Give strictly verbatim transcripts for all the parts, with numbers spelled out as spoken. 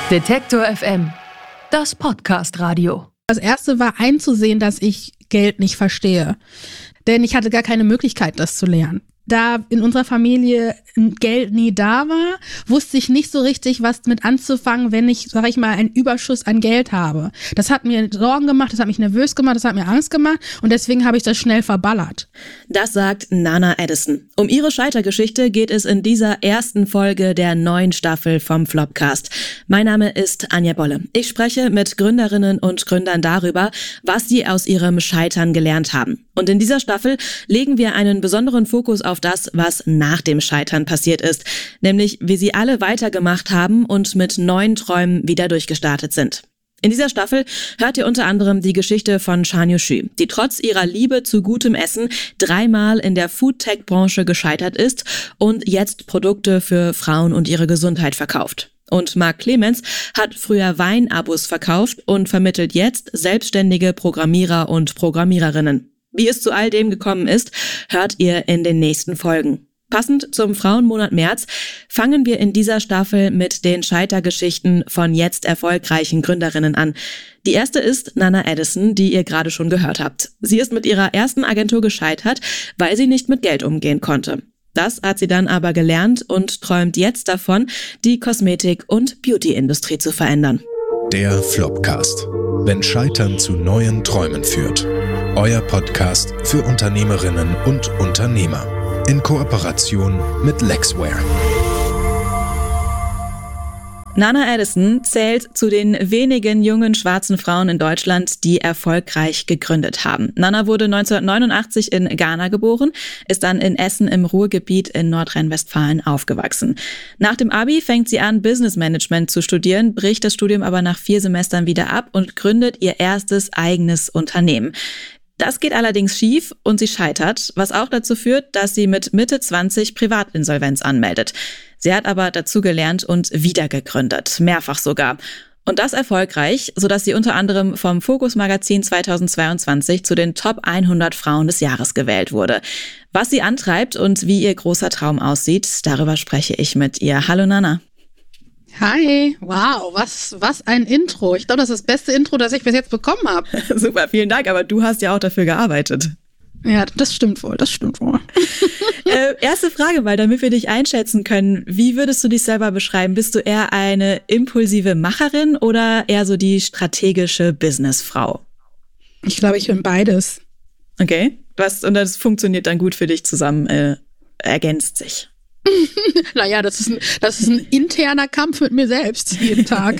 Detektor F M, das Podcast-Radio. Das erste war einzusehen, dass ich Geld nicht verstehe. Denn ich hatte gar keine Möglichkeit, das zu lernen. Da in unserer Familie Geld nie da war, wusste ich nicht so richtig, was mit anzufangen, wenn ich, sag ich mal, einen Überschuss an Geld habe. Das hat mir Sorgen gemacht, das hat mich nervös gemacht, das hat mir Angst gemacht und deswegen habe ich das schnell verballert. Das sagt Nana Addison. Um ihre Scheitergeschichte geht es in dieser ersten Folge der neuen Staffel vom Flopcast. Mein Name ist Anja Bolle. Ich spreche mit Gründerinnen und Gründern darüber, was sie aus ihrem Scheitern gelernt haben. Und in dieser Staffel legen wir einen besonderen Fokus auf das, was nach dem Scheitern passiert ist, nämlich wie sie alle weitergemacht haben und mit neuen Träumen wieder durchgestartet sind. In dieser Staffel hört ihr unter anderem die Geschichte von Shanyu Xu, die trotz ihrer Liebe zu gutem Essen dreimal in der Food-Tech-Branche gescheitert ist und jetzt Produkte für Frauen und ihre Gesundheit verkauft. Und Marc Clemens hat früher Weinabos verkauft und vermittelt jetzt selbstständige Programmierer und Programmiererinnen. Wie es zu all dem gekommen ist, hört ihr in den nächsten Folgen. Passend zum Frauenmonat März fangen wir in dieser Staffel mit den Scheitergeschichten von jetzt erfolgreichen Gründerinnen an. Die erste ist Nana Addison, die ihr gerade schon gehört habt. Sie ist mit ihrer ersten Agentur gescheitert, weil sie nicht mit Geld umgehen konnte. Das hat sie dann aber gelernt und träumt jetzt davon, die Kosmetik- und Beauty-Industrie zu verändern. Der Flopcast. Wenn Scheitern zu neuen Träumen führt. Euer Podcast für Unternehmerinnen und Unternehmer. In Kooperation mit Lexware. Nana Addison zählt zu den wenigen jungen schwarzen Frauen in Deutschland, die erfolgreich gegründet haben. Nana wurde neunzehnhundertneunundachtzig in Ghana geboren, ist dann in Essen im Ruhrgebiet in Nordrhein-Westfalen aufgewachsen. Nach dem Abi fängt sie an, Business Management zu studieren, bricht das Studium aber nach vier Semestern wieder ab und gründet ihr erstes eigenes Unternehmen. Das geht allerdings schief und sie scheitert, was auch dazu führt, dass sie mit Mitte zwanzig Privatinsolvenz anmeldet. Sie hat aber dazugelernt und wieder gegründet, mehrfach sogar. Und das erfolgreich, sodass sie unter anderem vom Focus Magazin zweitausendzweiundzwanzig zu den Top hundert Frauen des Jahres gewählt wurde. Was sie antreibt und wie ihr großer Traum aussieht, darüber spreche ich mit ihr. Hallo Nana. Hi, wow, was was ein Intro. Ich glaube, das ist das beste Intro, das ich bis jetzt bekommen habe. Super, vielen Dank, aber du hast ja auch dafür gearbeitet. Ja, das stimmt wohl, das stimmt wohl. äh, erste Frage, weil damit wir dich einschätzen können, wie würdest du dich selber beschreiben? Bist du eher eine impulsive Macherin oder eher so die strategische Businessfrau? Ich glaube, ich bin beides. Okay, was und das funktioniert dann gut für dich zusammen, äh, ergänzt sich. Naja, das ist, ein, das ist ein interner Kampf mit mir selbst jeden Tag.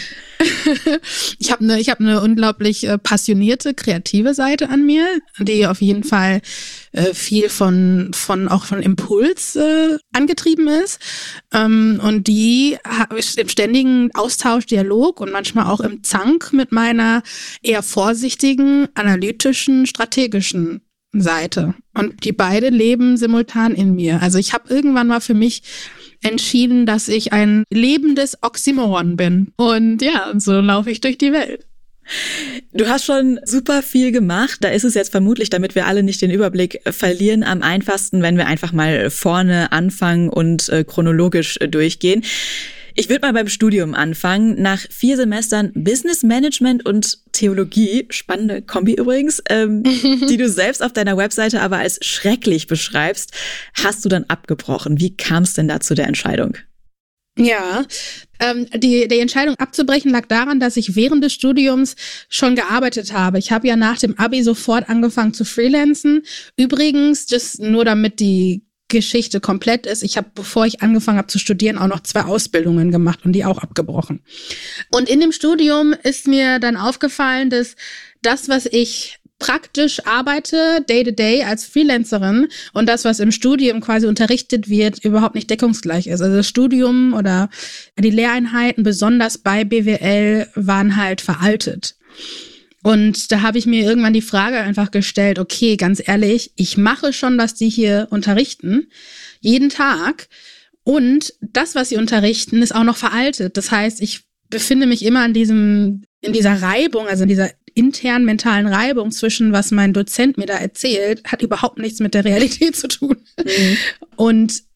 Ich habe eine ich hab eine unglaublich äh, passionierte, kreative Seite an mir, die auf jeden Fall äh, viel von von auch von Impuls äh, angetrieben ist. Ähm, und die ist im ständigen Austausch, Dialog und manchmal auch im Zank mit meiner eher vorsichtigen, analytischen, strategischen Seite. Und die beide leben simultan in mir. Also ich habe irgendwann mal für mich entschieden, dass ich ein lebendes Oxymoron bin. Und ja, und so laufe ich durch die Welt. Du hast schon super viel gemacht. Da ist es jetzt vermutlich, damit wir alle nicht den Überblick verlieren, am einfachsten, wenn wir einfach mal vorne anfangen und äh, chronologisch äh, durchgehen. Ich würde mal beim Studium anfangen. Nach vier Semestern Business Management und Theologie, spannende Kombi übrigens, ähm, die du selbst auf deiner Webseite aber als schrecklich beschreibst, hast du dann abgebrochen. Wie kam es denn da zu der Entscheidung? Ja, ähm, die, die Entscheidung abzubrechen lag daran, dass ich während des Studiums schon gearbeitet habe. Ich habe ja nach dem Abi sofort angefangen zu freelancen. Übrigens, das nur damit die Geschichte komplett ist. Ich habe, bevor ich angefangen habe zu studieren, auch noch zwei Ausbildungen gemacht und die auch abgebrochen. Und in dem Studium ist mir dann aufgefallen, dass das, was ich praktisch arbeite, day to day als Freelancerin und das, was im Studium quasi unterrichtet wird, überhaupt nicht deckungsgleich ist. Also das Studium oder die Lehreinheiten, besonders bei B W L, waren halt veraltet. Und da habe ich mir irgendwann die Frage einfach gestellt, okay, ganz ehrlich, ich mache schon, was die hier unterrichten, jeden Tag. Und das, was sie unterrichten, ist auch noch veraltet. Das heißt, ich befinde mich immer in diesem, in dieser Reibung, also in dieser internen mentalen Reibung zwischen, was mein Dozent mir da erzählt, hat überhaupt nichts mit der Realität zu tun. Mhm. Und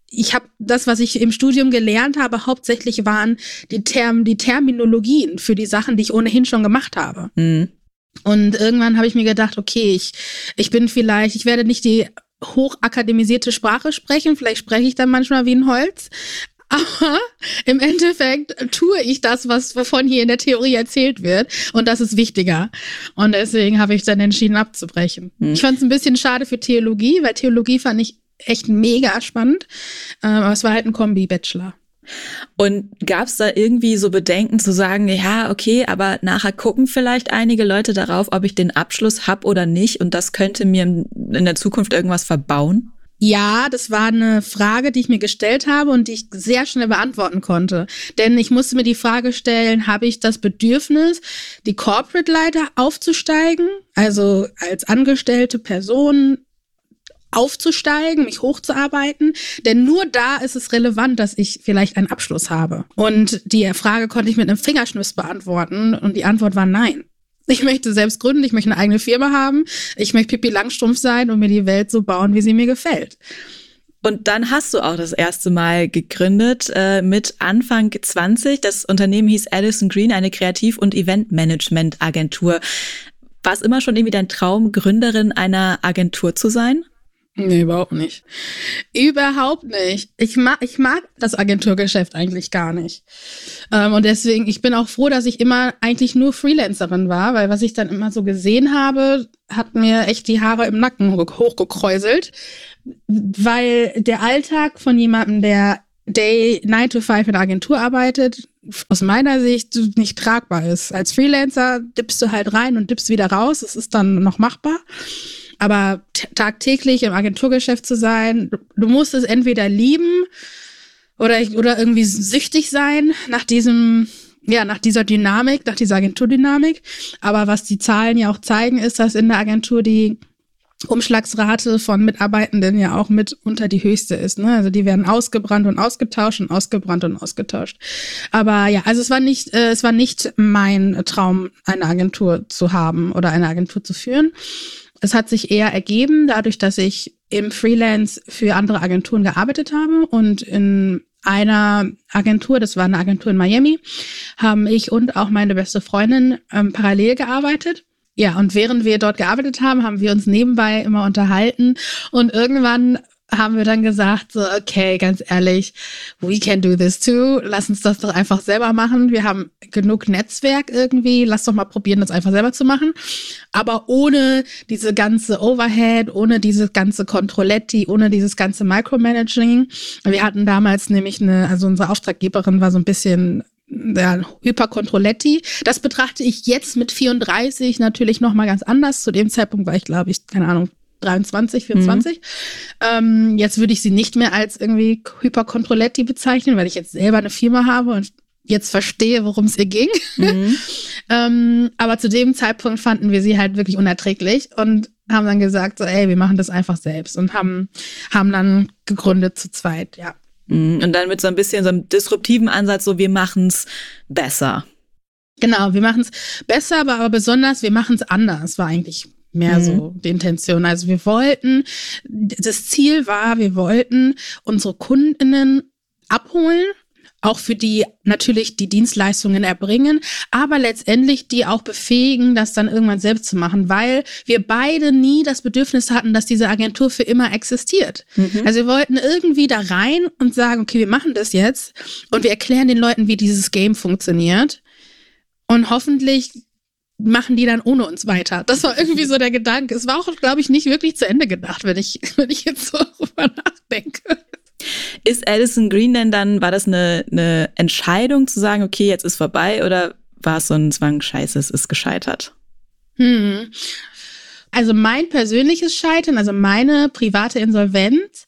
ich habe das, was ich im Studium gelernt habe, hauptsächlich waren die, Term, die Terminologien für die Sachen, die ich ohnehin schon gemacht habe. Mhm. Und irgendwann habe ich mir gedacht, okay, ich, ich bin vielleicht, ich werde nicht die hochakademisierte Sprache sprechen, vielleicht spreche ich dann manchmal wie ein Holz, aber im Endeffekt tue ich das, was wovon hier in der Theorie erzählt wird, und das ist wichtiger. Und deswegen habe ich dann entschieden abzubrechen. Mhm. Ich fand es ein bisschen schade für Theologie, weil Theologie fand ich echt mega spannend, aber es war halt ein Kombi-Bachelor. Und gab es da irgendwie so Bedenken zu sagen, ja, okay, aber nachher gucken vielleicht einige Leute darauf, ob ich den Abschluss habe oder nicht, und das könnte mir in der Zukunft irgendwas verbauen? Ja, das war eine Frage, die ich mir gestellt habe und die ich sehr schnell beantworten konnte. Denn ich musste mir die Frage stellen, habe ich das Bedürfnis, die Corporate-Leiter aufzusteigen, also als angestellte Person aufzusteigen, mich hochzuarbeiten, denn nur da ist es relevant, dass ich vielleicht einen Abschluss habe. Und die Frage konnte ich mit einem Fingerschnips beantworten und die Antwort war nein. Ich möchte selbst gründen, ich möchte eine eigene Firma haben, ich möchte Pippi Langstrumpf sein und mir die Welt so bauen, wie sie mir gefällt. Und dann hast du auch das erste Mal gegründet, äh, mit Anfang zwanzig. Das Unternehmen hieß Addison Green, eine Kreativ- und Eventmanagement-Agentur. War es immer schon irgendwie dein Traum, Gründerin einer Agentur zu sein? Nee, überhaupt nicht. Überhaupt nicht. Ich mag, ich mag das Agenturgeschäft eigentlich gar nicht. Ähm, und deswegen, ich bin auch froh, dass ich immer eigentlich nur Freelancerin war, weil was ich dann immer so gesehen habe, hat mir echt die Haare im Nacken hochgekräuselt. Weil der Alltag von jemandem, der Day nine to five in der Agentur arbeitet, aus meiner Sicht nicht tragbar ist. Als Freelancer dippst du halt rein und dippst wieder raus. Das ist dann noch machbar. Aber t- tagtäglich im Agenturgeschäft zu sein, du, du musst es entweder lieben oder, oder irgendwie süchtig sein nach diesem, ja, nach dieser Dynamik, nach dieser Agenturdynamik. Aber was die Zahlen ja auch zeigen, ist, dass in der Agentur die Umschlagsrate von Mitarbeitenden ja auch mit unter die höchste ist, ne? Also die werden ausgebrannt und ausgetauscht und ausgebrannt und ausgetauscht. Aber ja, also es war nicht, äh, es war nicht mein Traum, eine Agentur zu haben oder eine Agentur zu führen. Es hat sich eher ergeben, dadurch, dass ich im Freelance für andere Agenturen gearbeitet habe und in einer Agentur, das war eine Agentur in Miami, haben ich und auch meine beste Freundin ähm, parallel gearbeitet. Ja, und während wir dort gearbeitet haben, haben wir uns nebenbei immer unterhalten und irgendwann haben wir dann gesagt, so, okay, ganz ehrlich, we can do this too. Lass uns das doch einfach selber machen. Wir haben genug Netzwerk irgendwie. Lass doch mal probieren, das einfach selber zu machen. Aber ohne diese ganze Overhead, ohne dieses ganze Controletti, ohne dieses ganze Micromanaging. Wir hatten damals nämlich eine, also unsere Auftraggeberin war so ein bisschen der Hypercontroletti. Das betrachte ich jetzt mit vierunddreißig natürlich nochmal ganz anders. Zu dem Zeitpunkt war ich, glaube ich, keine Ahnung, dreiundzwanzig, vierundzwanzig. Mhm. Ähm, jetzt würde ich sie nicht mehr als irgendwie Hypercontroletti bezeichnen, weil ich jetzt selber eine Firma habe und jetzt verstehe, worum es ihr ging. Mhm. ähm, aber zu dem Zeitpunkt fanden wir sie halt wirklich unerträglich und haben dann gesagt, so, ey, wir machen das einfach selbst und haben, haben dann gegründet zu zweit, ja. Und dann mit so ein bisschen so einem disruptiven Ansatz, so wir machen's besser. Genau, wir machen's besser, aber, aber besonders, wir machen's anders, war eigentlich mehr mhm. so die Intention. Also wir wollten, das Ziel war, wir wollten unsere KundInnen abholen, auch für die natürlich die Dienstleistungen erbringen, aber letztendlich die auch befähigen, das dann irgendwann selbst zu machen, weil wir beide nie das Bedürfnis hatten, dass diese Agentur für immer existiert. Mhm. Also wir wollten irgendwie da rein und sagen, okay, wir machen das jetzt und wir erklären den Leuten, wie dieses Game funktioniert und hoffentlich machen die dann ohne uns weiter. Das war irgendwie so der Gedanke. Es war auch, glaube ich, nicht wirklich zu Ende gedacht, wenn ich, wenn ich jetzt so darüber nachdenke. Ist Addison Green denn dann, war das eine, eine Entscheidung zu sagen, okay, jetzt ist vorbei, oder war es so ein Zwang, scheiße, es ist gescheitert? Hm. Also mein persönliches Scheitern, also meine private Insolvenz,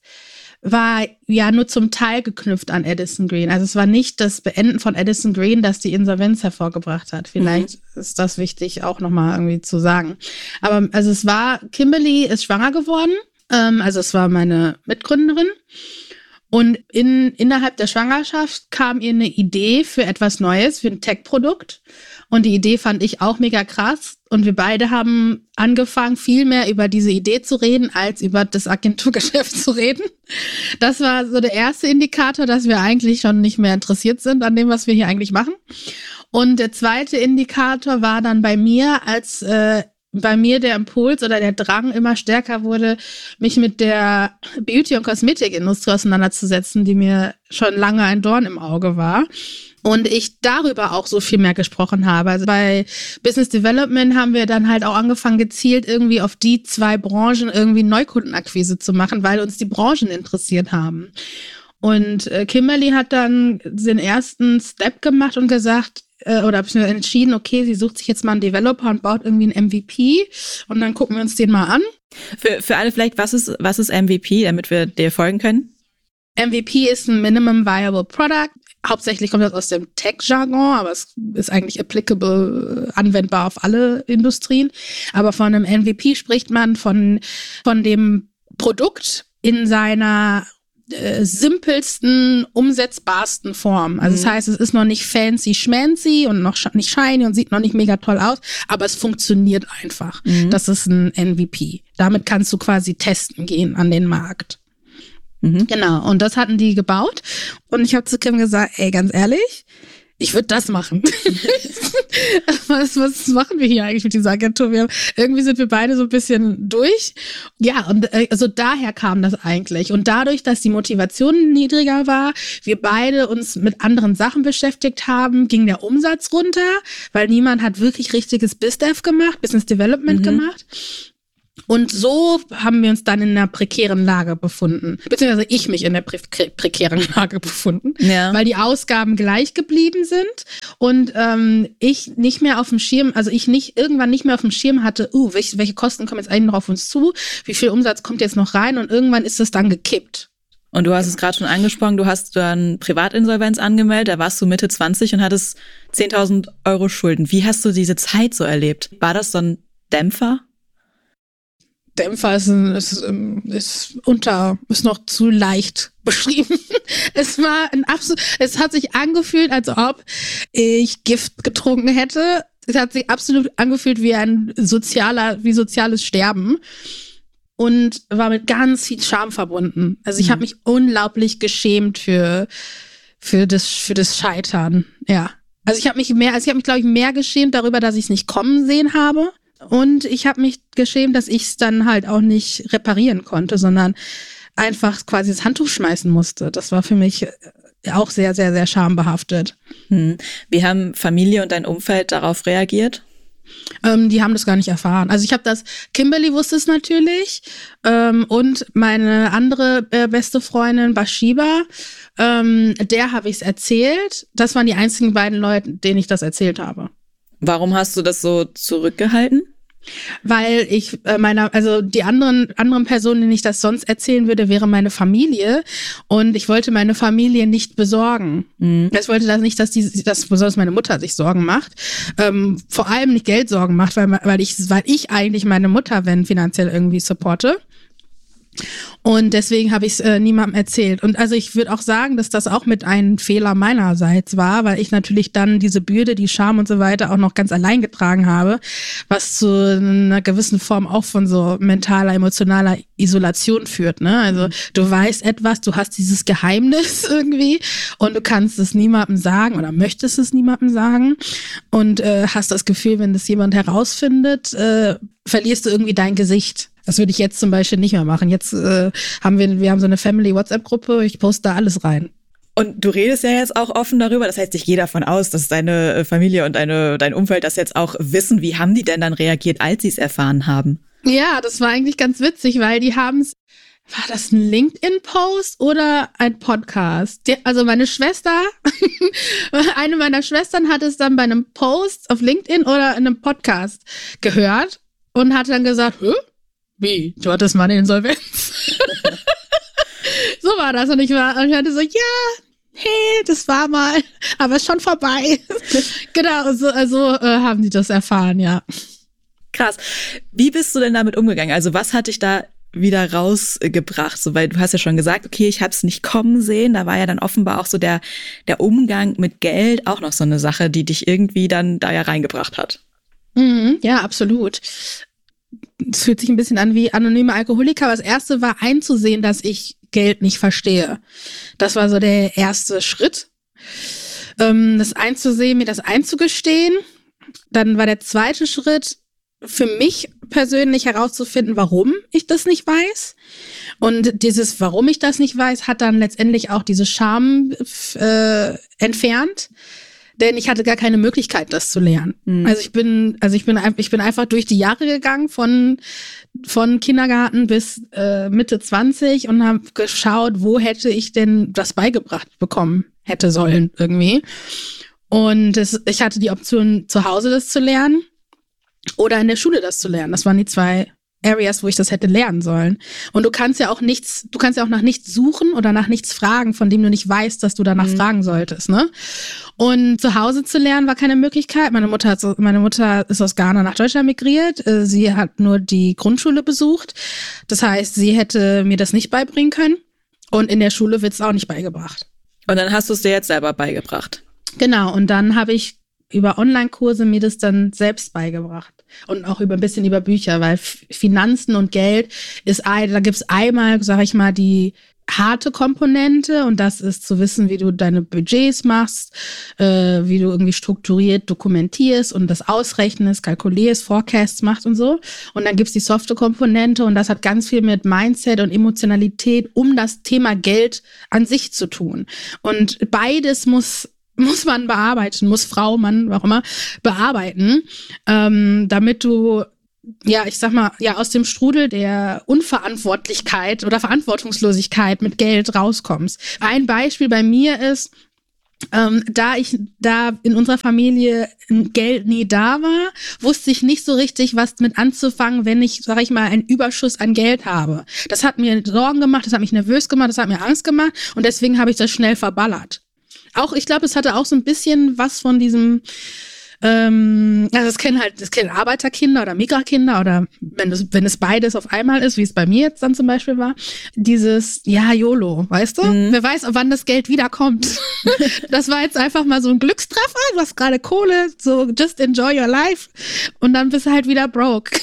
war ja nur zum Teil geknüpft an Addison Green. Also es war nicht das Beenden von Addison Green, das die Insolvenz hervorgebracht hat. Vielleicht mhm. ist das wichtig auch nochmal irgendwie zu sagen. Aber also es war, Kimberly ist schwanger geworden. Ähm, also es war meine Mitgründerin. Und in, innerhalb der Schwangerschaft kam ihr eine Idee für etwas Neues, für ein Tech-Produkt. Und die Idee fand ich auch mega krass. Und wir beide haben angefangen, viel mehr über diese Idee zu reden, als über das Agenturgeschäft zu reden. Das war so der erste Indikator, dass wir eigentlich schon nicht mehr interessiert sind an dem, was wir hier eigentlich machen. Und der zweite Indikator war dann bei mir, als äh, bei mir der Impuls oder der Drang immer stärker wurde, mich mit der Beauty- und Kosmetikindustrie auseinanderzusetzen, die mir schon lange ein Dorn im Auge war. Und ich darüber auch so viel mehr gesprochen habe. Also bei Business Development haben wir dann halt auch angefangen, gezielt irgendwie auf die zwei Branchen irgendwie Neukundenakquise zu machen, weil uns die Branchen interessiert haben. Und äh, Kimberly hat dann den ersten Step gemacht und gesagt, oder entschieden, okay, sie sucht sich jetzt mal einen Developer und baut irgendwie einen M V P und dann gucken wir uns den mal an. Für, für alle vielleicht, was ist, was ist M V P, damit wir dir folgen können? M V P ist ein Minimum Viable Product. Hauptsächlich kommt das aus dem Tech-Jargon, aber es ist eigentlich applicable, anwendbar auf alle Industrien. Aber von einem M V P spricht man von, von dem Produkt in seiner Äh, simpelsten, umsetzbarsten Form. Also das heißt, es ist noch nicht fancy schmancy und noch sch- nicht shiny und sieht noch nicht mega toll aus, aber es funktioniert einfach. Mhm. Das ist ein M V P. Damit kannst du quasi testen gehen an den Markt. Mhm. Genau, und das hatten die gebaut. Und ich habe zu Kim gesagt, ey, ganz ehrlich, ich würde das machen. was, was machen wir hier eigentlich mit dieser Agentur? Wir, irgendwie sind wir beide so ein bisschen durch. Ja, und also daher kam das eigentlich. Und dadurch, dass die Motivation niedriger war, wir beide uns mit anderen Sachen beschäftigt haben, ging der Umsatz runter, weil niemand hat wirklich richtiges BizDev gemacht, Business Development mhm. gemacht. Und so haben wir uns dann in einer prekären Lage befunden. Beziehungsweise ich mich in der pre- prekären Lage befunden. Ja. Weil die Ausgaben gleich geblieben sind und ähm, ich nicht mehr auf dem Schirm, also ich nicht irgendwann nicht mehr auf dem Schirm hatte, uh, welche, welche Kosten kommen jetzt eigentlich noch auf uns zu? Wie viel Umsatz kommt jetzt noch rein? Und irgendwann ist es dann gekippt. Und du hast es gerade schon angesprochen, du hast dann Privatinsolvenz angemeldet, da warst du Mitte zwanzig und hattest zehntausend Euro Schulden. Wie hast du diese Zeit so erlebt? War das so ein Dämpfer? Dämpfer ist, ein, ist, ist unter, ist noch zu leicht beschrieben. Es war ein absolut, es hat sich angefühlt, als ob ich Gift getrunken hätte. Es hat sich absolut angefühlt wie ein sozialer, wie soziales Sterben und war mit ganz viel Scham verbunden. Also ich mhm. habe mich unglaublich geschämt für, für das, für das Scheitern. Ja. Also ich habe mich mehr, also ich habe mich, glaube ich, mehr geschämt darüber, dass ich es nicht kommen sehen habe. Und ich habe mich geschämt, dass ich es dann halt auch nicht reparieren konnte, sondern einfach quasi das Handtuch schmeißen musste. Das war für mich auch sehr, sehr, sehr schambehaftet. Hm. Wie haben Familie und dein Umfeld darauf reagiert? Ähm, die haben das gar nicht erfahren. Also ich habe das, Kimberly wusste es natürlich ähm, und meine andere äh, beste Freundin Bashiba, ähm, der habe ich es erzählt. Das waren die einzigen beiden Leute, denen ich das erzählt habe. Warum hast du das so zurückgehalten? Weil ich äh, meiner, also die anderen anderen Personen, denen ich das sonst erzählen würde, wäre meine Familie und ich wollte meine Familie nicht besorgen. Mhm. Ich wollte das nicht, dass die, dass besonders meine Mutter sich Sorgen macht, ähm, vor allem nicht Geldsorgen macht, weil weil ich weil ich eigentlich meine Mutter, wenn finanziell irgendwie supporte. Und deswegen habe ich es äh, niemandem erzählt. Und also ich würde auch sagen, dass das auch mit ein Fehler meinerseits war, weil ich natürlich dann diese Bürde, die Scham und so weiter auch noch ganz allein getragen habe, was zu einer gewissen Form auch von so mentaler, emotionaler Isolation führt. Ne? Also du weißt etwas, du hast dieses Geheimnis irgendwie und du kannst es niemandem sagen oder möchtest es niemandem sagen und äh, hast das Gefühl, wenn das jemand herausfindet, äh, verlierst du irgendwie dein Gesicht. Das würde ich jetzt zum Beispiel nicht mehr machen. Jetzt äh, haben wir, wir haben so eine Family-WhatsApp-Gruppe, ich poste da alles rein. Und du redest ja jetzt auch offen darüber, das heißt, ich gehe davon aus, dass deine Familie und deine, dein Umfeld das jetzt auch wissen. Wie haben die denn dann reagiert, als sie es erfahren haben? Ja, das war eigentlich ganz witzig, weil die haben es, war das ein LinkedIn-Post oder ein Podcast? Die, also meine Schwester, eine meiner Schwestern hat es dann bei einem Post auf LinkedIn oder in einem Podcast gehört und hat dann gesagt, hä? Wie? Du hattest mal eine Insolvenz? So war das. Und ich war, und ich hatte so, ja, hey, das war mal, aber ist schon vorbei. Genau, so also, äh, haben die das erfahren, ja. Krass. Wie bist du denn damit umgegangen? Also was hat dich da wieder rausgebracht? So, weil du hast ja schon gesagt, okay, ich habe es nicht kommen sehen. Da war ja dann offenbar auch so der, der Umgang mit Geld auch noch so eine Sache, die dich irgendwie dann da ja reingebracht hat. Mhm, ja, absolut. Es fühlt sich ein bisschen an wie anonyme Alkoholiker. Aber das Erste war einzusehen, dass ich Geld nicht verstehe. Das war so der erste Schritt. Ähm, das einzusehen, mir das einzugestehen. Dann war der zweite Schritt, für mich persönlich herauszufinden, warum ich das nicht weiß. Und dieses, warum ich das nicht weiß, hat dann letztendlich auch diese Scham äh, entfernt. Denn ich hatte gar keine Möglichkeit, das zu lernen. Mhm. Also ich bin, also ich bin, ich bin einfach durch die Jahre gegangen, von von Kindergarten bis äh, Mitte zwanzig und habe geschaut, wo hätte ich denn das beigebracht bekommen hätte sollen irgendwie. Und es, ich hatte die Option, zu Hause das zu lernen oder in der Schule das zu lernen. Das waren die zwei Areas, wo ich das hätte lernen sollen. Und du kannst ja auch nichts, du kannst ja auch nach nichts suchen oder nach nichts fragen, von dem du nicht weißt, dass du danach mhm. fragen solltest, ne? Und zu Hause zu lernen war keine Möglichkeit. Meine Mutter hat so, meine Mutter ist aus Ghana nach Deutschland migriert. Sie hat nur die Grundschule besucht. Das heißt, sie hätte mir das nicht beibringen können. Und in der Schule wird es auch nicht beigebracht. Und dann hast du es dir jetzt selber beigebracht. Genau. Und dann habe ich über Online-Kurse mir das dann selbst beigebracht. Und auch über ein bisschen über Bücher, weil Finanzen und Geld ist, da gibt's einmal, sag ich mal, die harte Komponente, und das ist zu wissen, wie du deine Budgets machst, äh, wie du irgendwie strukturiert dokumentierst und das ausrechnest, kalkulierst, Forecasts machst und so. Und dann gibt's die softe Komponente, und das hat ganz viel mit Mindset und Emotionalität um das Thema Geld an sich zu tun. Und beides muss muss man bearbeiten, muss Frau, Mann, was auch immer, bearbeiten, ähm, damit du, ja, ich sag mal, ja, aus dem Strudel der Unverantwortlichkeit oder Verantwortungslosigkeit mit Geld rauskommst. Ein Beispiel bei mir ist, ähm, da ich da in unserer Familie Geld nie da war, wusste ich nicht so richtig, was mit anzufangen, wenn ich, sag ich mal, einen Überschuss an Geld habe. Das hat mir Sorgen gemacht, das hat mich nervös gemacht, das hat mir Angst gemacht, und deswegen habe ich das schnell verballert. Auch, ich glaube, es hatte auch so ein bisschen was von diesem, ähm, also das kennen halt, das kennen Arbeiterkinder oder Migrakinder, oder wenn es, wenn es beides auf einmal ist, wie es bei mir jetzt dann zum Beispiel war, dieses, ja, YOLO, weißt du? Mhm. Wer weiß, wann das Geld wiederkommt. Das war jetzt einfach mal so ein Glückstreffer, du hast gerade Kohle, so just enjoy your life, und dann bist du halt wieder broke.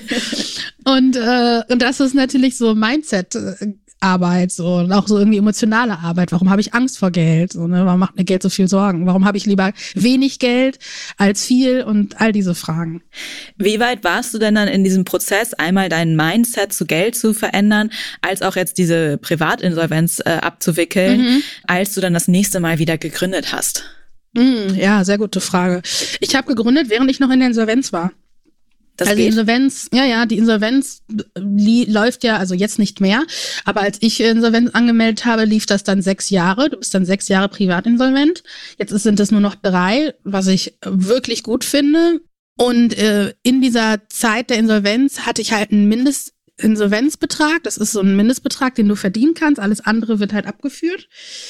und, äh, und das ist natürlich so Mindset, Arbeit, so, und auch so irgendwie emotionale Arbeit. Warum habe ich Angst vor Geld? So, ne? Warum macht mir Geld so viel Sorgen? Warum habe ich lieber wenig Geld als viel? Und all diese Fragen. Wie weit warst du denn dann in diesem Prozess, einmal dein Mindset zu Geld zu verändern, als auch jetzt diese Privatinsolvenz äh, abzuwickeln, mhm. als du dann das nächste Mal wieder gegründet hast? Mhm, ja, sehr gute Frage. Ich habe gegründet, während ich noch in der Insolvenz war. Das also die Insolvenz, ja, ja, die Insolvenz li- läuft ja, also jetzt nicht mehr, aber als ich Insolvenz angemeldet habe, lief das dann sechs Jahre. Du bist dann sechs Jahre privatinsolvent. Jetzt sind es nur noch drei, was ich wirklich gut finde. Und äh, in dieser Zeit der Insolvenz hatte ich halt einen Mindestinsolvenzbetrag. Das ist so ein Mindestbetrag, den du verdienen kannst. Alles andere wird halt abgeführt.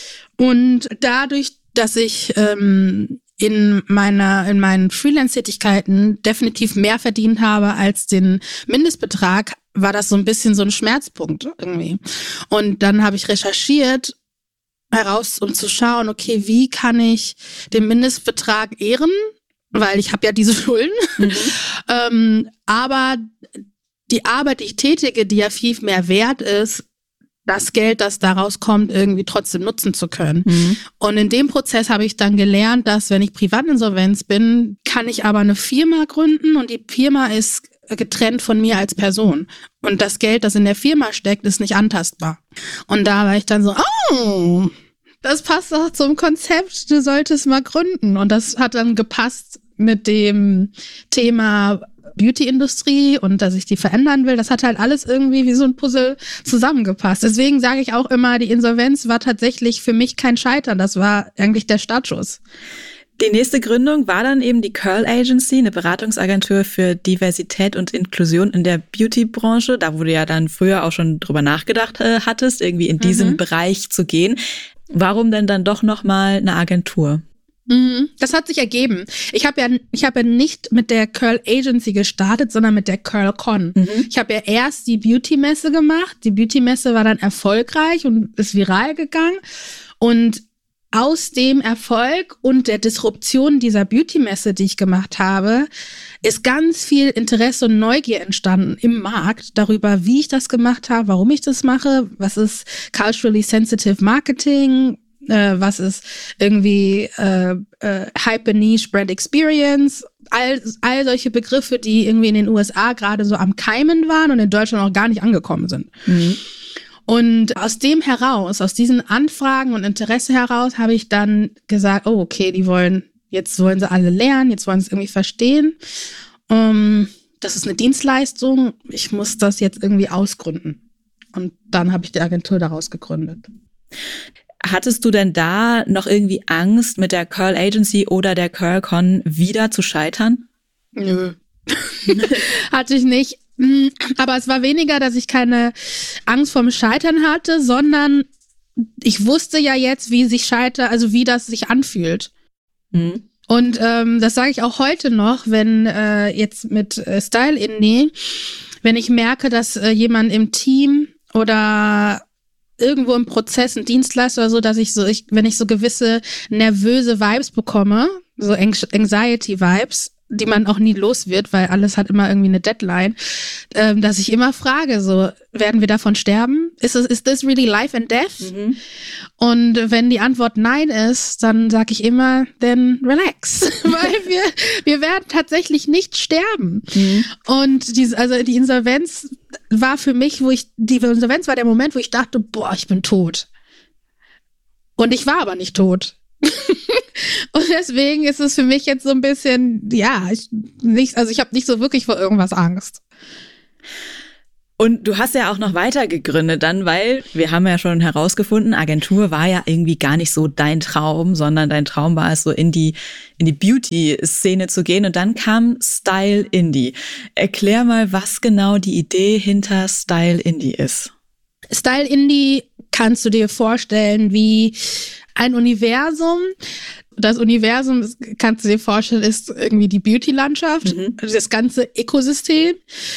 Und dadurch, dass ich ähm, in meiner, in meinen Freelance-Tätigkeiten definitiv mehr verdient habe als den Mindestbetrag, war das so ein bisschen so ein Schmerzpunkt irgendwie. Und dann habe ich recherchiert, heraus, um zu schauen, okay, wie kann ich den Mindestbetrag ehren? Weil ich habe ja diese Schulden. Mhm. ähm, aber die Arbeit, die ich tätige, die ja viel mehr wert ist, das Geld, das daraus kommt, irgendwie trotzdem nutzen zu können. Mhm. Und in dem Prozess habe ich dann gelernt, dass, wenn ich Privatinsolvenz bin, kann ich aber eine Firma gründen, und die Firma ist getrennt von mir als Person. Und das Geld, das in der Firma steckt, ist nicht antastbar. Und da war ich dann so, oh, das passt doch zum Konzept, du solltest mal gründen. Und das hat dann gepasst mit dem Thema Beauty-Industrie und dass ich die verändern will. Das hat halt alles irgendwie wie so ein Puzzle zusammengepasst. Deswegen sage ich auch immer, die Insolvenz war tatsächlich für mich kein Scheitern. Das war eigentlich der Startschuss. Die nächste Gründung war dann eben die Curl Agency, eine Beratungsagentur für Diversität und Inklusion in der Beauty-Branche, da wo du ja dann früher auch schon drüber nachgedacht äh, hattest, irgendwie in diesem mhm. Bereich zu gehen. Warum denn dann doch nochmal eine Agentur? Das hat sich ergeben. Ich habe ja, ich habe ja nicht mit der Curl Agency gestartet, sondern mit der CurlCon. Mhm. Ich habe ja erst die Beauty-Messe gemacht. Die Beauty-Messe war dann erfolgreich und ist viral gegangen. Und aus dem Erfolg und der Disruption dieser Beauty-Messe, die ich gemacht habe, ist ganz viel Interesse und Neugier entstanden im Markt darüber, wie ich das gemacht habe, warum ich das mache, was ist culturally sensitive Marketing, äh, was ist irgendwie äh, äh, Hyper Niche Brand Experience, all, all solche Begriffe, die irgendwie in den U S A gerade so am Keimen waren und in Deutschland auch gar nicht angekommen sind. Mhm. Und aus dem heraus, aus diesen Anfragen und Interesse heraus, habe ich dann gesagt, oh, okay, die wollen, jetzt wollen sie alle lernen, jetzt wollen sie es irgendwie verstehen. Um, das ist eine Dienstleistung, ich muss das jetzt irgendwie ausgründen. Und dann habe ich die Agentur daraus gegründet. Hattest du denn da noch irgendwie Angst, mit der Curl Agency oder der CurlCon wieder zu scheitern? Nö. Hatte ich nicht. Aber es war weniger, dass ich keine Angst vorm Scheitern hatte, sondern ich wusste ja jetzt, wie sich Scheitern, also wie das sich anfühlt. Mhm. Und ähm, das sage ich auch heute noch, wenn äh, jetzt mit äh, Style Indie, wenn ich merke, dass äh, jemand im Team oder irgendwo im Prozess, ein Dienstleister oder so, dass ich so, ich, wenn ich so gewisse nervöse Vibes bekomme, so Anxiety-Vibes, die man auch nie los wird, weil alles hat immer irgendwie eine Deadline, ähm, dass ich immer frage, so, werden wir davon sterben? Ist es, is this really life and death? Mhm. Und wenn die Antwort nein ist, dann sage ich immer, then relax, weil wir, wir werden tatsächlich nicht sterben. Mhm. Und diese, also die Insolvenz war für mich, wo ich, die Insolvenz war der Moment, wo ich dachte, boah, ich bin tot. Und ich war aber nicht tot. Und deswegen ist es für mich jetzt so ein bisschen, ja, ich nicht, also ich habe nicht so wirklich vor irgendwas Angst. Und du hast ja auch noch weiter gegründet dann, weil wir haben ja schon herausgefunden, Agentur war ja irgendwie gar nicht so dein Traum, sondern dein Traum war es so in die in die Beauty-Szene zu gehen und dann kam Style Indie. Erklär mal, was genau die Idee hinter Style Indie ist. Style Indie kannst du dir vorstellen wie ein Universum. Das Universum, kannst du dir vorstellen, ist irgendwie die Beauty-Landschaft, mhm. das ganze Ökosystem,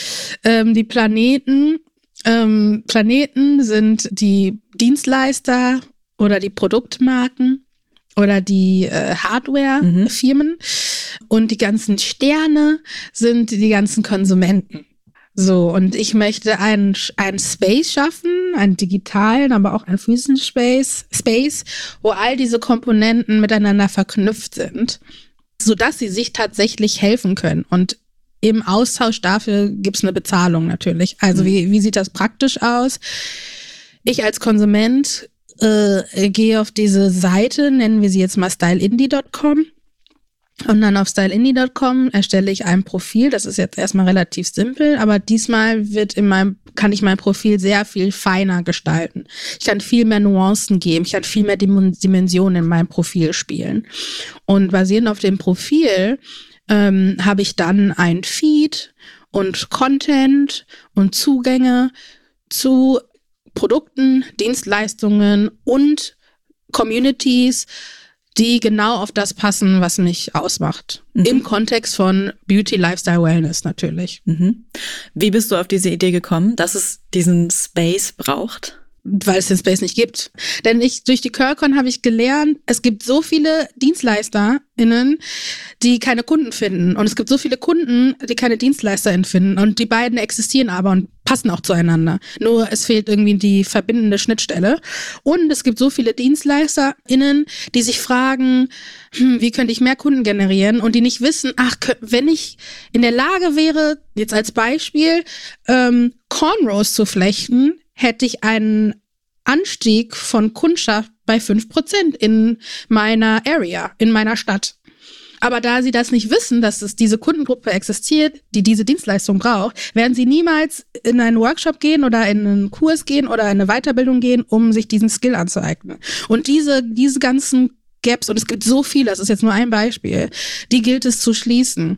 ähm, die Planeten. Ähm, Planeten sind die Dienstleister oder die Produktmarken oder die äh, Hardware-Firmen mhm. und die ganzen Sterne sind die ganzen Konsumenten. So, und ich möchte einen, einen Space schaffen, einen digitalen, aber auch einen physischen Space, Space, wo all diese Komponenten miteinander verknüpft sind, sodass sie sich tatsächlich helfen können. Und im Austausch dafür gibt's eine Bezahlung natürlich. Also mhm. wie, wie sieht das praktisch aus? Ich als Konsument äh, gehe auf diese Seite, nennen wir sie jetzt mal style indie dot com. Und dann auf style indie dot com erstelle ich ein Profil. Das ist jetzt erstmal relativ simpel, aber diesmal wird in meinem, kann ich mein Profil sehr viel feiner gestalten. Ich kann viel mehr Nuancen geben. Ich kann viel mehr Dimensionen in meinem Profil spielen. Und basierend auf dem Profil ähm, habe ich dann ein Feed und Content und Zugänge zu Produkten, Dienstleistungen und Communities, die genau auf das passen, was mich ausmacht. Mhm. Im Kontext von Beauty, Lifestyle, Wellness natürlich. Mhm. Wie bist du auf diese Idee gekommen, dass es diesen Space braucht? Weil es den Space nicht gibt. Denn ich durch die CurlCon habe ich gelernt, es gibt so viele DienstleisterInnen, die keine Kunden finden. Und es gibt so viele Kunden, die keine DienstleisterInnen finden. Und die beiden existieren aber und passen auch zueinander. Nur es fehlt irgendwie die verbindende Schnittstelle. Und es gibt so viele DienstleisterInnen, die sich fragen, hm, wie könnte ich mehr Kunden generieren? Und die nicht wissen, ach, wenn ich in der Lage wäre, jetzt als Beispiel, ähm, Cornrows zu flechten, hätte ich einen Anstieg von Kundschaft bei fünf Prozent in meiner Area, in meiner Stadt. Aber da sie das nicht wissen, dass es diese Kundengruppe existiert, die diese Dienstleistung braucht, werden sie niemals in einen Workshop gehen oder in einen Kurs gehen oder in eine Weiterbildung gehen, um sich diesen Skill anzueignen. Und diese, diese ganzen Gaps, und es gibt so viele, das ist jetzt nur ein Beispiel, die gilt es zu schließen.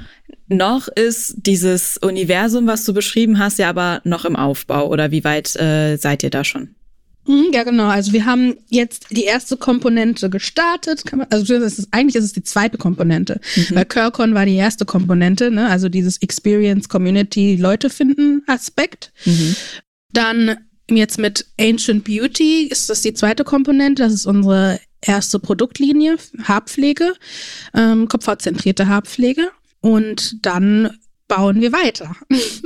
Noch ist dieses Universum, was du beschrieben hast, ja aber noch im Aufbau. Oder wie weit äh, seid ihr da schon? Ja, genau. Also wir haben jetzt die erste Komponente gestartet. Kann man, also das ist, eigentlich ist es die zweite Komponente, mhm. weil CurlCon war die erste Komponente, ne? Also dieses Experience, Community, Leute finden Aspekt. Mhm. Dann jetzt mit Ancient Beauty ist das die zweite Komponente. Das ist unsere erste Produktlinie, Haarpflege, ähm, kopfhautzentrierte Haarpflege. Und dann bauen wir weiter.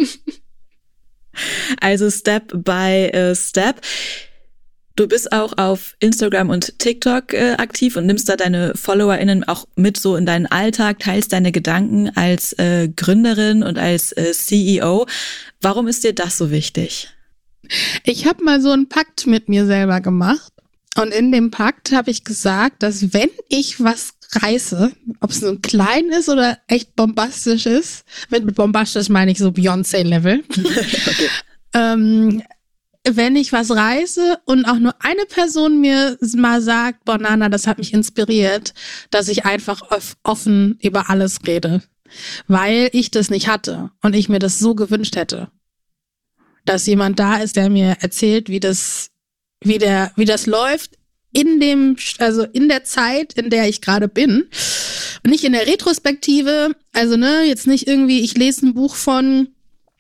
Also Step by uh, Step. Du bist auch auf Instagram und TikTok äh, aktiv und nimmst da deine FollowerInnen auch mit so in deinen Alltag, teilst deine Gedanken als äh, Gründerin und als äh, C E O. Warum ist dir das so wichtig? Ich habe mal so einen Pakt mit mir selber gemacht und in dem Pakt habe ich gesagt, dass wenn ich was reiße, ob es nun klein ist oder echt bombastisch ist, mit, mit bombastisch meine ich so Beyoncé-Level, okay. ähm, wenn ich was reiße und auch nur eine Person mir mal sagt, boah, Nana, das hat mich inspiriert, dass ich einfach offen über alles rede, weil ich das nicht hatte und ich mir das so gewünscht hätte, dass jemand da ist, der mir erzählt, wie das, wie der, wie das läuft in dem, also in der Zeit, in der ich gerade bin und nicht in der Retrospektive, also ne, jetzt nicht irgendwie, ich lese ein Buch von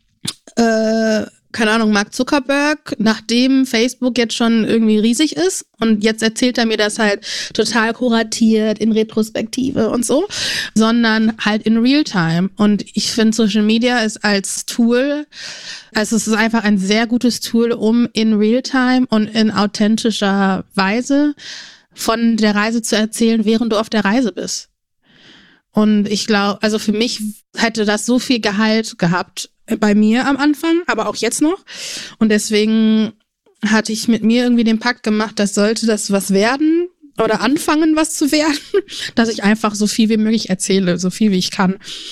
äh, keine Ahnung, Mark Zuckerberg, nachdem Facebook jetzt schon irgendwie riesig ist und jetzt erzählt er mir das halt total kuratiert in Retrospektive und so, sondern halt in Realtime. Und ich finde, Social Media ist als Tool, also es ist einfach ein sehr gutes Tool, um in Realtime und in authentischer Weise von der Reise zu erzählen, während du auf der Reise bist. Und ich glaube, also für mich hätte das so viel Gehalt gehabt, bei mir am Anfang, aber auch jetzt noch. Und deswegen hatte ich mit mir irgendwie den Pakt gemacht, dass sollte das was werden oder anfangen, was zu werden, dass ich einfach so viel wie möglich erzähle, so viel wie ich kann.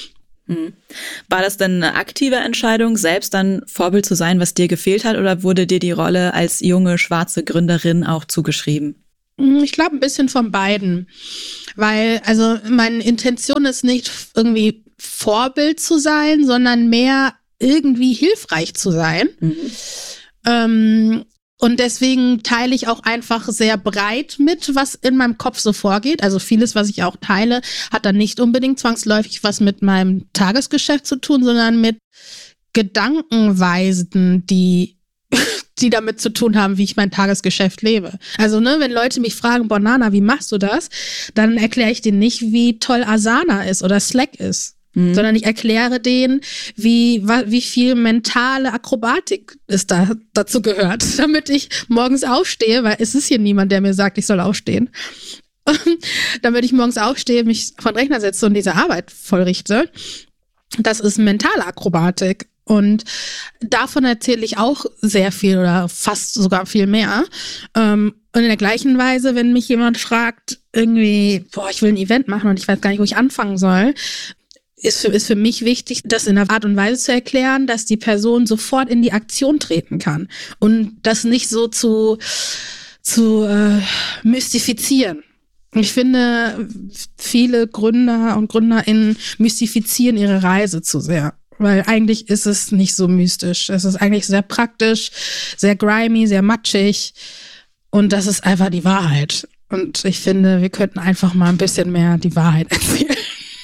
War das denn eine aktive Entscheidung, selbst dann Vorbild zu sein, was dir gefehlt hat, oder wurde dir die Rolle als junge, schwarze Gründerin auch zugeschrieben? Ich glaube, ein bisschen von beiden. Weil, also meine Intention ist nicht irgendwie Vorbild zu sein, sondern mehr irgendwie hilfreich zu sein. Mhm. Ähm, und deswegen teile ich auch einfach sehr breit mit, was in meinem Kopf so vorgeht. Also vieles, was ich auch teile, hat dann nicht unbedingt zwangsläufig was mit meinem Tagesgeschäft zu tun, sondern mit Gedankenweisen, die die damit zu tun haben, wie ich mein Tagesgeschäft lebe. Also, ne, wenn Leute mich fragen, boah, Nana, wie machst du das? Dann erkläre ich denen nicht, wie toll Asana ist oder Slack ist. Mhm. Sondern ich erkläre denen, wie, wie viel mentale Akrobatik es da dazu gehört, damit ich morgens aufstehe, weil es ist hier niemand, der mir sagt, ich soll aufstehen. Damit ich morgens aufstehe, mich vor den Rechner setze und diese Arbeit vollrichte. Das ist mentale Akrobatik. Und davon erzähle ich auch sehr viel oder fast sogar viel mehr. Und in der gleichen Weise, wenn mich jemand fragt, irgendwie, boah, ich will ein Event machen und ich weiß gar nicht, wo ich anfangen soll, ist für, ist für mich wichtig, das in einer Art und Weise zu erklären, dass die Person sofort in die Aktion treten kann und das nicht so zu, zu äh, mystifizieren. Ich finde, viele Gründer und GründerInnen mystifizieren ihre Reise zu sehr. Weil eigentlich ist es nicht so mystisch. Es ist eigentlich sehr praktisch, sehr grimy, sehr matschig. Und das ist einfach die Wahrheit. Und ich finde, wir könnten einfach mal ein bisschen mehr die Wahrheit erzählen.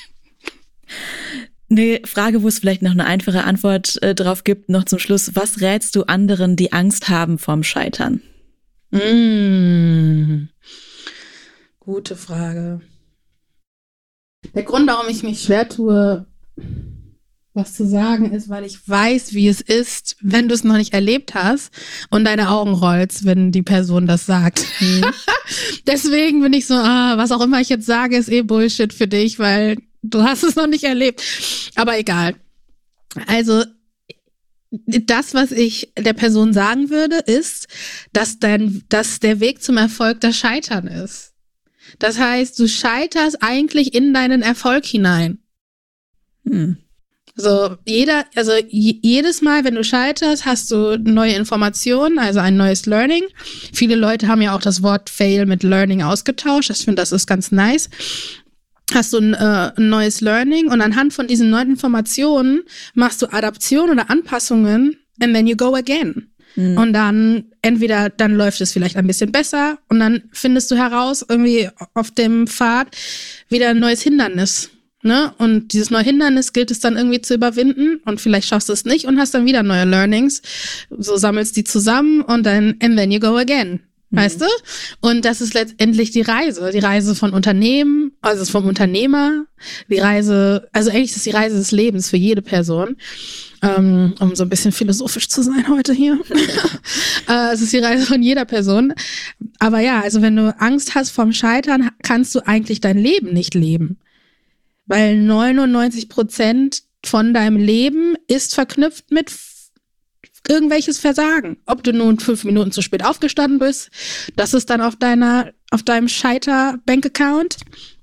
Eine Frage, wo es vielleicht noch eine einfache Antwort äh, drauf gibt, noch zum Schluss. Was rätst du anderen, die Angst haben vorm Scheitern? Mmh. Gute Frage. Der Grund, warum ich mich schwer tue, was zu sagen, ist, weil ich weiß, wie es ist, wenn du es noch nicht erlebt hast und deine Augen rollst, wenn die Person das sagt. Mhm. Deswegen bin ich so, ah, was auch immer ich jetzt sage, ist eh Bullshit für dich, weil du hast es noch nicht erlebt. Aber egal. Also das, was ich der Person sagen würde, ist, dass, dein, dass der Weg zum Erfolg das Scheitern ist. Das heißt, du scheiterst eigentlich in deinen Erfolg hinein. Hm. So, jeder, also j- jedes Mal, wenn du scheiterst, hast du neue Informationen, also ein neues Learning. Viele Leute haben ja auch das Wort Fail mit Learning ausgetauscht. Ich finde, das ist ganz nice. Hast du ein, äh, ein neues Learning und anhand von diesen neuen Informationen machst du Adaptionen oder Anpassungen and then you go again. Mhm. Und dann entweder dann läuft es vielleicht ein bisschen besser und dann findest du heraus, irgendwie auf dem Pfad wieder ein neues Hindernis. Ne? Und dieses neue Hindernis gilt es dann irgendwie zu überwinden und vielleicht schaffst du es nicht und hast dann wieder neue Learnings. So sammelst die zusammen und dann and then you go again. Mhm. Weißt du? Und das ist letztendlich die Reise. Die Reise von Unternehmen, also vom Unternehmer. Die Reise, also eigentlich ist es die Reise des Lebens für jede Person. Um, um so ein bisschen philosophisch zu sein heute hier. äh, es ist die Reise von jeder Person. Aber ja, also wenn du Angst hast vorm Scheitern, kannst du eigentlich dein Leben nicht leben. Weil neunundneunzig Prozent von deinem Leben ist verknüpft mit irgendwelches Versagen. Ob du nun fünf Minuten zu spät aufgestanden bist, das ist dann auf deiner, auf deinem Scheiter-Bank-Account.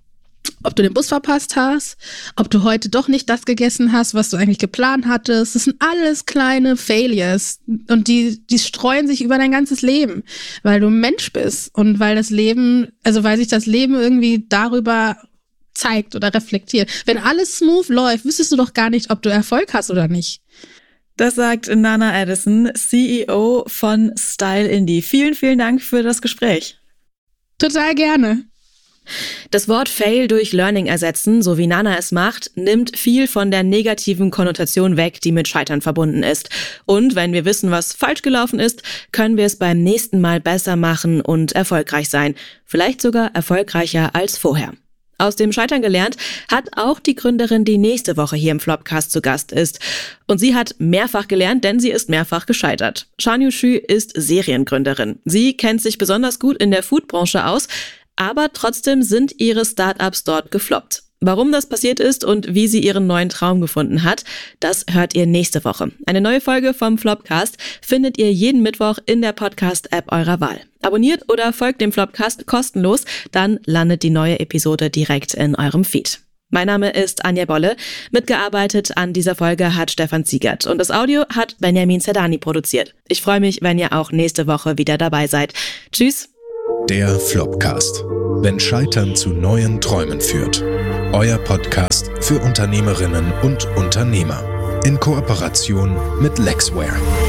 Ob du den Bus verpasst hast, ob du heute doch nicht das gegessen hast, was du eigentlich geplant hattest. Das sind alles kleine Failures und die, die streuen sich über dein ganzes Leben, weil du ein Mensch bist und weil das Leben, also weil sich das Leben irgendwie darüber zeigt oder reflektiert. Wenn alles smooth läuft, wüsstest du doch gar nicht, ob du Erfolg hast oder nicht. Das sagt Nana Addison, C E O von Style Indie. Vielen, vielen Dank für das Gespräch. Total gerne. Das Wort Fail durch Learning ersetzen, so wie Nana es macht, nimmt viel von der negativen Konnotation weg, die mit Scheitern verbunden ist. Und wenn wir wissen, was falsch gelaufen ist, können wir es beim nächsten Mal besser machen und erfolgreich sein. Vielleicht sogar erfolgreicher als vorher. Aus dem Scheitern gelernt hat auch die Gründerin, die nächste Woche hier im Flopcast zu Gast ist. Und sie hat mehrfach gelernt, denn sie ist mehrfach gescheitert. Shanyu Xu ist Seriengründerin. Sie kennt sich besonders gut in der Foodbranche aus, aber trotzdem sind ihre Startups dort gefloppt. Warum das passiert ist und wie sie ihren neuen Traum gefunden hat, das hört ihr nächste Woche. Eine neue Folge vom Flopcast findet ihr jeden Mittwoch in der Podcast-App eurer Wahl. Abonniert oder folgt dem Flopcast kostenlos, dann landet die neue Episode direkt in eurem Feed. Mein Name ist Anja Bolle. Mitgearbeitet an dieser Folge hat Stefan Ziegert und das Audio hat Benjamin Zerdani produziert. Ich freue mich, wenn ihr auch nächste Woche wieder dabei seid. Tschüss! Der Flopcast. Wenn Scheitern zu neuen Träumen führt. Euer Podcast für Unternehmerinnen und Unternehmer. In Kooperation mit Lexware.